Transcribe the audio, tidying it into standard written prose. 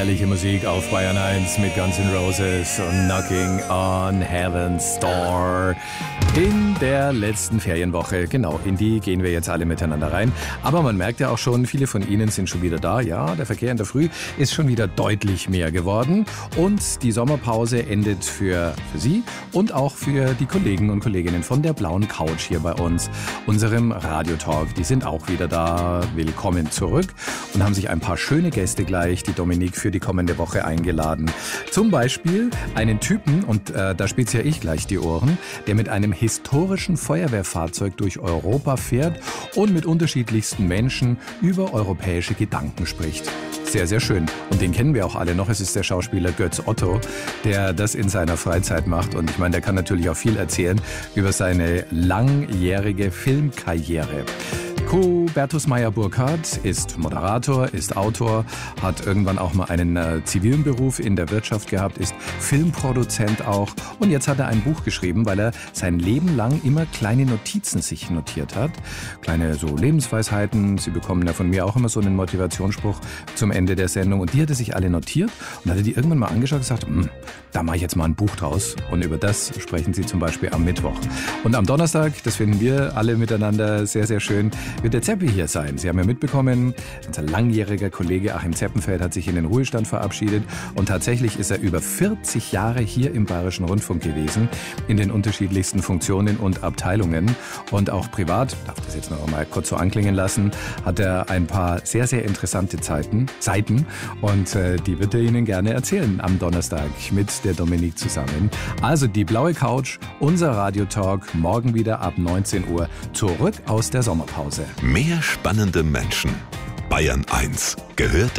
herrliche Musik auf Bayern 1 mit Guns N' Roses und Knocking on Heaven's Door. In der letzten Ferienwoche, genau, in die gehen wir jetzt alle miteinander rein. Aber man merkt ja auch schon, viele von Ihnen sind schon wieder da. Ja, der Verkehr in der Früh ist schon wieder deutlich mehr geworden. Und die Sommerpause endet für Sie und auch für die Kollegen und Kolleginnen von der blauen Couch hier bei uns, unserem Radiotalk. Die sind auch wieder da. Willkommen zurück und haben sich ein paar schöne Gäste gleich, die Dominique, für die kommende Woche eingeladen. Zum Beispiel einen Typen, und da spitze ja ich gleich die Ohren, der mit einem historischen Feuerwehrfahrzeug durch Europa fährt und mit unterschiedlichsten Menschen über europäische Gedanken spricht. Sehr, sehr schön. Und den kennen wir auch alle noch. Es ist der Schauspieler Götz Otto, der das in seiner Freizeit macht. Und ich meine, der kann natürlich auch viel erzählen über seine langjährige Filmkarriere. Hubertus Meyer-Burkhardt ist Moderator, ist Autor, hat irgendwann auch mal einen zivilen Beruf in der Wirtschaft gehabt, ist Filmproduzent auch. Und jetzt hat er ein Buch geschrieben, weil er sein Leben lang immer kleine Notizen sich notiert hat. Kleine so Lebensweisheiten. Sie bekommen ja von mir auch immer so einen Motivationsspruch zum Ende der Sendung. Und die hat er sich alle notiert und hat er die irgendwann mal angeschaut und gesagt, da mache ich jetzt mal ein Buch draus. Und über das sprechen Sie zum Beispiel am Mittwoch. Und am Donnerstag, das finden wir alle miteinander sehr, sehr schön, wird der Zeppi hier sein. Sie haben ja mitbekommen, unser langjähriger Kollege Achim Zeppenfeld hat sich in den Ruhestand verabschiedet und tatsächlich ist er über 40 Jahre hier im Bayerischen Rundfunk gewesen, in den unterschiedlichsten Funktionen und Abteilungen. Und auch privat, darf das jetzt noch mal kurz so anklingen lassen, hat er ein paar sehr, sehr interessante Seiten und die wird er Ihnen gerne erzählen am Donnerstag mit der Dominique zusammen. Also die blaue Couch, unser Radiotalk, morgen wieder ab 19 Uhr, zurück aus der Sommerpause. Mehr spannende Menschen. Bayern 1 gehört